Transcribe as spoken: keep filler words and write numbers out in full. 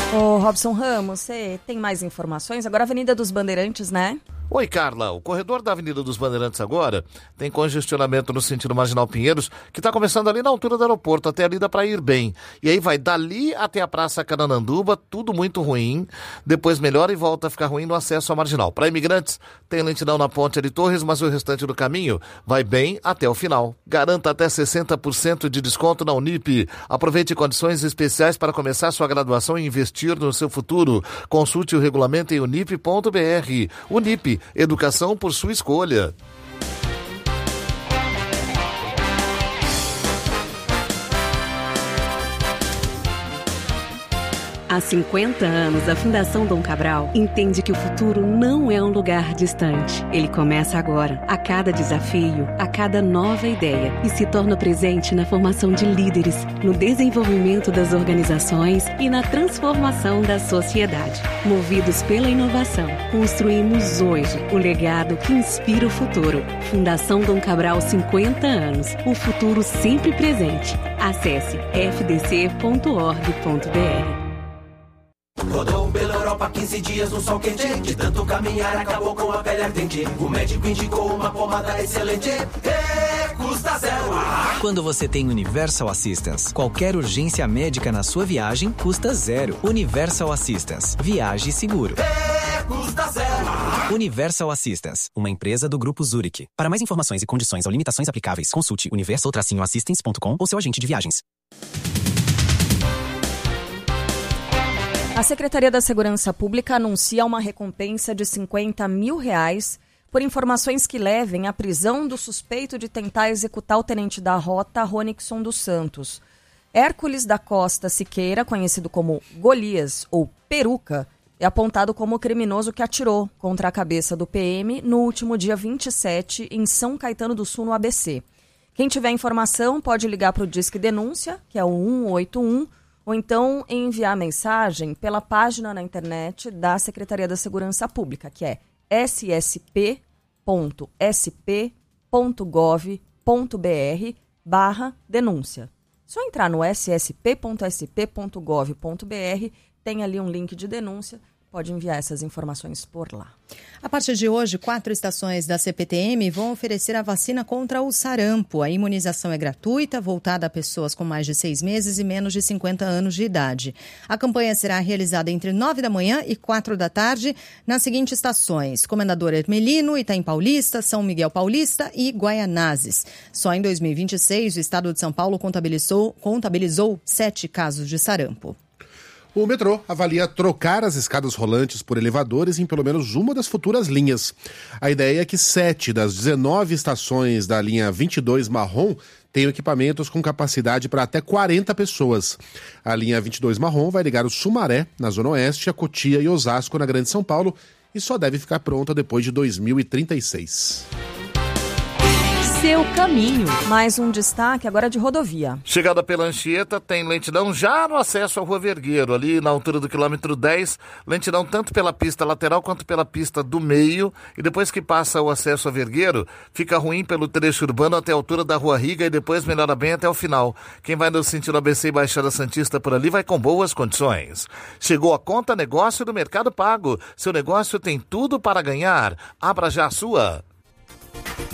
Ô, Robson Ramos, você tem mais informações? Agora a Avenida dos Bandeirantes, né? Oi, Carla. O corredor da Avenida dos Bandeirantes agora tem congestionamento no sentido Marginal Pinheiros, que está começando ali na altura do aeroporto, até ali dá para ir bem. E aí vai dali até a Praça Canananduba, tudo muito ruim. Depois melhora e volta a ficar ruim no acesso à Marginal. Para imigrantes, tem lentidão na Ponte de Torres, mas o restante do caminho vai bem até o final. Garanta até sessenta por cento de desconto na Unip. Aproveite condições especiais para começar sua graduação e investir no seu futuro. Consulte o regulamento em unip ponto b r. Unip. Educação por sua escolha. Há cinquenta anos, a Fundação Dom Cabral entende que o futuro não é um lugar distante. Ele começa agora, a cada desafio, a cada nova ideia, e se torna presente na formação de líderes, no desenvolvimento das organizações e na transformação da sociedade. Movidos pela inovação, construímos hoje o legado que inspira o futuro. Fundação Dom Cabral, cinquenta anos. O futuro sempre presente. Acesse f d c ponto org ponto b r. Rodou pela Europa quinze dias no sol quente. De tanto caminhar acabou com a pele ardente. O médico indicou uma pomada excelente. E custa zero. Quando você tem Universal Assistance, qualquer urgência médica na sua viagem custa zero. Universal Assistance. Viaje seguro. E custa zero. Universal Assistance, uma empresa do Grupo Zurich. Para mais informações e condições ou limitações aplicáveis, consulte universal assistance ponto com ou seu agente de viagens. A Secretaria da Segurança Pública anuncia uma recompensa de cinquenta mil reais por informações que levem à prisão do suspeito de tentar executar o tenente da rota Ronixon dos Santos. Hércules da Costa Siqueira, conhecido como Golias ou Peruca, é apontado como o criminoso que atirou contra a cabeça do P M no último dia vinte e sete em São Caetano do Sul, no A B C. Quem tiver informação pode ligar para o Disque Denúncia, que é o um oito um, ou então enviar mensagem pela página na internet da Secretaria da Segurança Pública, que é s s p ponto s p ponto gov ponto b r barra denúncia. Só entrar no s s p ponto s p ponto gov ponto b r, tem ali um link de denúncia, pode enviar essas informações por lá. A partir de hoje, quatro estações da C P T M vão oferecer a vacina contra o sarampo. A imunização é gratuita, voltada a pessoas com mais de seis meses e menos de cinquenta anos de idade. A campanha será realizada entre nove da manhã e quatro da tarde nas seguintes estações: Comendador Hermelino, Itaim Paulista, São Miguel Paulista e Guaianazes. Só em dois mil e vinte e seis, o estado de São Paulo contabilizou, contabilizou sete casos de sarampo. O metrô avalia trocar as escadas rolantes por elevadores em pelo menos uma das futuras linhas. A ideia é que sete das dezenove estações da linha vinte e dois marrom tenham equipamentos com capacidade para até quarenta pessoas. A linha vinte e dois marrom vai ligar o Sumaré, na Zona Oeste, a Cotia e Osasco, na Grande São Paulo, e só deve ficar pronta depois de dois mil e trinta e seis. Seu caminho. Mais um destaque agora de rodovia. Chegada pela Anchieta, tem lentidão já no acesso ao Rua Vergueiro, ali na altura do quilômetro dez. Lentidão tanto pela pista lateral quanto pela pista do meio. E depois que passa o acesso ao Vergueiro, fica ruim pelo trecho urbano até a altura da Rua Riga e depois melhora bem até o final. Quem vai no sentido A B C e Baixada Santista por ali vai com boas condições. Chegou a conta negócio do Mercado Pago. Seu negócio tem tudo para ganhar. Abra já a sua.